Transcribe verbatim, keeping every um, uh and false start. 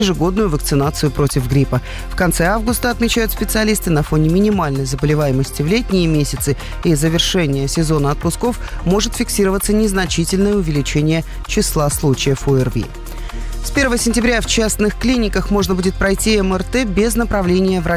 ежегодную вакцинацию против гриппа. В конце августа, отмечают специалисты, на фоне минимальной заболеваемости в летние месяцы и завершения сезона отпусков может фиксироваться незначительное увеличение числа случаев ОРВИ. С первого сентября в частных клиниках можно будет пройти эм эр тэ без направления врача.